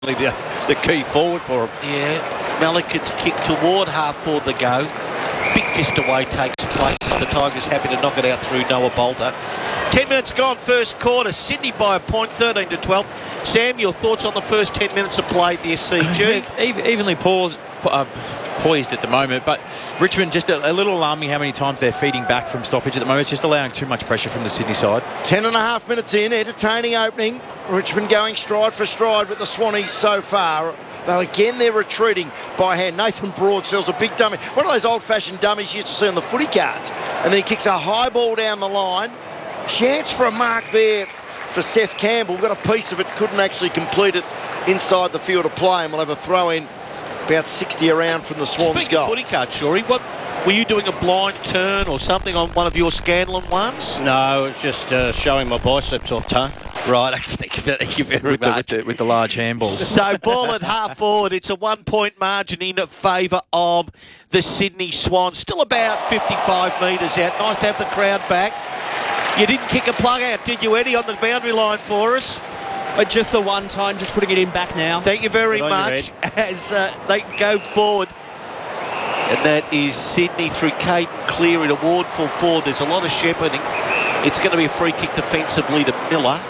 the key forward for him. Yeah, Melican's kick toward half forward the go. Big fist away takes place as the Tigers happy to knock it out through Noah Bolter. 10 minutes gone, first quarter. Sydney by a point, 13-12. Sam, your thoughts on the first 10 minutes of play at the SCG? Evenly poised at the moment, but Richmond just a little alarming how many times they're feeding back from stoppage at the moment. It's just allowing too much pressure from the Sydney side. 10.5 minutes in, entertaining opening. Richmond going stride for stride with the Swannies so far. Though again they're retreating by hand. Nathan Broadsells a big dummy. One of those old-fashioned dummies you used to see on the footy cards. And then he kicks a high ball down the line. Chance for a mark there for Seth Campbell. Got a piece of it, couldn't actually complete it inside the field of play. And we'll have a throw in about 60 around from the Swans Speaking goal. of footy card, Shorey, what were you doing, a blind turn or something on one of your Scanlon ones? No, it's just showing my biceps off tone. Right, thank you very much. With the large handball. So ball at half forward. It's a 1 point margin in favour of the Sydney Swans. Still about 55 metres out. Nice to have the crowd back. You didn't kick a plug out, did you, Eddie, on the boundary line for us? Just the one time, just putting it in back now. Thank you very much. As they go forward. And that is Sydney through Caden Cleary to Wardful forward. There's a lot of shepherding. It's going to be a free kick defensively to Miller.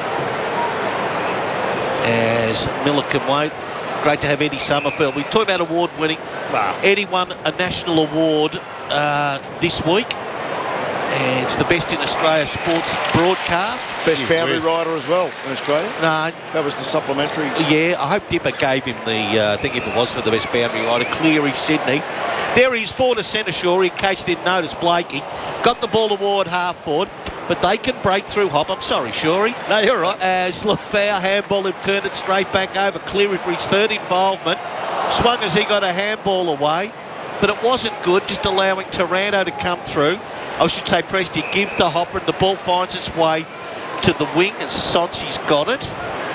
As Miller can wait. Great to have Eddie Summerfield. We talk about award winning. Wow. Eddie won a national award this week. And it's the best in Australia sports broadcast. Best boundary rider as well in Australia. No. That was the supplementary. Yeah, I hope Dipper gave him the, I think if it was for the best boundary rider, Cleary, Sydney. There he is, forward to centre, Shorey, in case you didn't notice, Blakey. Got the ball toward half forward, but they can break through Hop. I'm sorry, Shorey. No, you're right. As Lafau handball him, turned it straight back over. Cleary for his third involvement. Swung as he got a handball away, but it wasn't good, just allowing Taranto to come through. I should say, Presty, give to Hopper, and the ball finds its way to the wing, and Sonsi's got it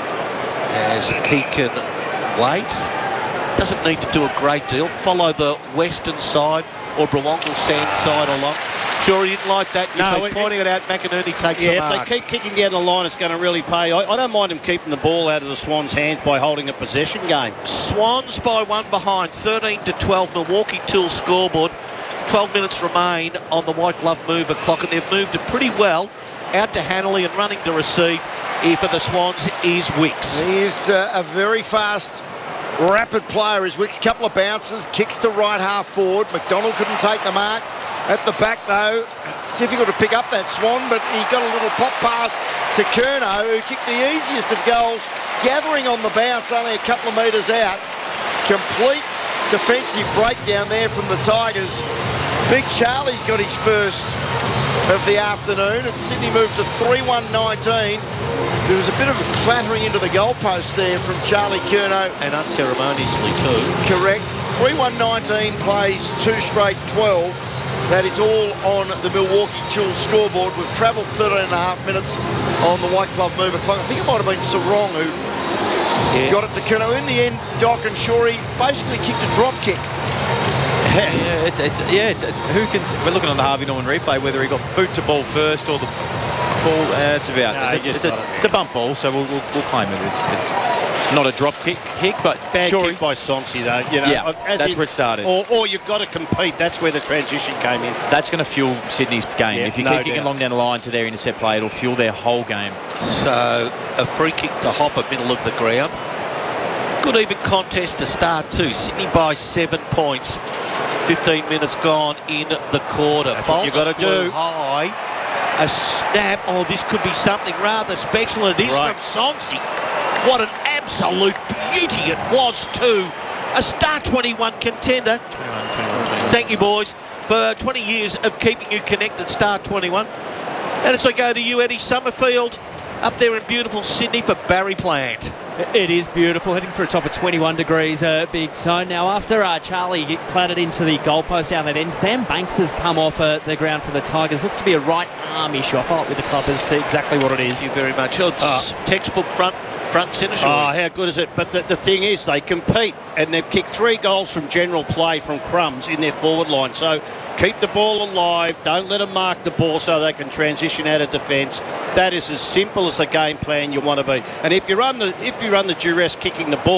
as he can wait. Doesn't need to do a great deal. Follow the western side or Brawongle Sand side along. Sure, he didn't like that. No, pointing it out, McInerney takes the mark. If they keep kicking down the line, it's going to really pay. I don't mind them keeping the ball out of the Swans' hands by holding a possession game. Swans by one behind, 13-12. Milwaukee Tool scoreboard. 12 minutes remain on the White Glove mover clock, and they've moved it pretty well. Out to Hanley and running to receive here for the Swans is Wicks. He is a very fast, rapid player is Wicks. Couple of bounces, kicks to right half forward. McDonald couldn't take the mark. At the back, though, difficult to pick up that Swan, but he got a little pop pass to Curnow, who kicked the easiest of goals, gathering on the bounce only a couple of metres out. Complete defensive breakdown there from the Tigers. Big Charlie's got his first of the afternoon, and Sydney moved to 3-1-19. There was a bit of a clattering into the goalpost there from Charlie Curnow. And unceremoniously too. Correct. 3-1-19 plays 2 straight 12. That is all on the Milwaukee Tool scoreboard. We've travelled 13.5 minutes on the White Glove mover clock. I think it might have been Sarong who got it to Curnow. In the end, Doc and Shorey basically kicked a drop kick. It's who can? We're looking on the Harvey Norman replay whether he got boot to ball first or the ball. It's a bump ball, so we'll claim it. It's not a drop kick, but bad kick by Sonsi though. You know, that's where it started. Or you've got to compete. That's where the transition came in. That's going to fuel Sydney's game. If you keep kicking along down the line to their intercept play, it'll fuel their whole game. So a free kick to Hopper, middle of the ground. Good even contest to start too. Sydney by 7 points. 15 minutes gone in the quarter. That's what you got to do. High. A snap. Oh, this could be something rather special. It is from Sonsi. What an absolute beauty it was too. A Star 21 contender. 21. Thank you, boys, for 20 years of keeping you connected, Star 21. And as I go to you, Eddie Summerfield, up there in beautiful Sydney for Barry Plant. It is beautiful, heading for a top of 21 degrees, big zone. Now, after Charlie get clattered into the goalpost down that end, Sam Banks has come off the ground for the Tigers. Looks to be a right arm issue. I'll follow up with the club as to exactly what it is. Thank you very much. Oh, it's textbook front front centre. Oh, how good is it? But the thing is, they compete, and they've kicked 3 goals from general play from crumbs in their forward line. So keep the ball alive. Don't let them mark the ball so they can transition out of defence. That is as simple as the game plan you want to be. And if you run the duress kicking the ball,